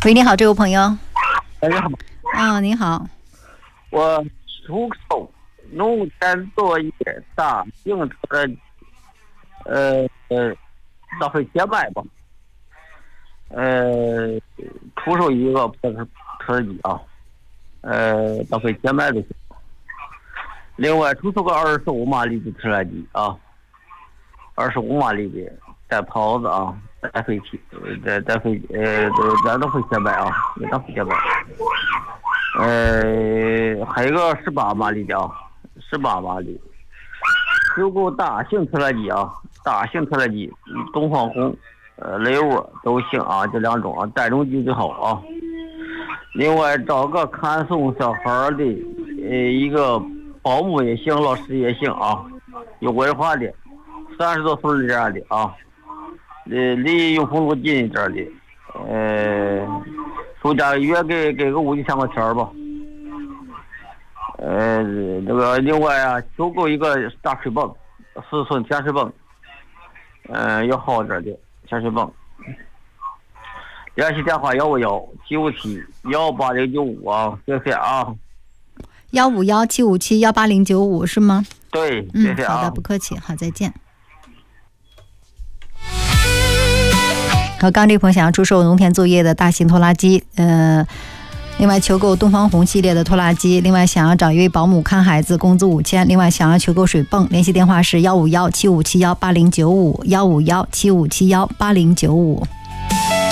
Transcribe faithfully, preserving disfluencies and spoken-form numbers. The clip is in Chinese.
喂，你好，这位朋友。 大家好。 啊，你好。 我出售农田作业大型车的，呃呃，消费减卖吧。呃，出售一个不是车机啊，呃，消费减卖就行。另外出售个二十五马力的拖拉机啊，二十五马力的带刨子啊，带废气，带带废呃，这都会减卖啊，也都会减卖。呃，还有个十八马力的啊，十八马力，收购大型拖拉机啊，大型拖拉机，东方红、呃雷沃都行啊，这两种啊，带重机最好啊。另外找个看送小孩的，呃，一个保姆也行，老师也行啊，有文化的，三十多岁这样的啊，呃，离永丰路近一点的，呃。暑假约给给个五六千块钱吧，呃，这个另外啊，收购一个大水泵，四寸潜水泵，呃，要好点的潜水泵。联系电话幺五幺七五七幺八零九五啊，谢谢啊。 幺五幺七五七幺八零九五是吗？ 对，谢谢啊。 嗯，好的，不客气，好，再见。和刚这朋友想要出售农田作业的大型拖拉机，呃，另外求购东方红系列的拖拉机，另外想要找一位保姆看孩子，工资五千，另外想要求购水泵，联系电话是幺五幺七五七幺八零九五幺五幺七五七幺八零九五。